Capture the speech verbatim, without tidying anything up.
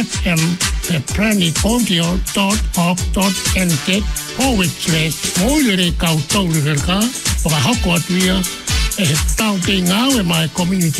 M pe planetontio dot org dot n z forward slash moile kau tau le ka o ka hako atu ia e tau te ngau e mai community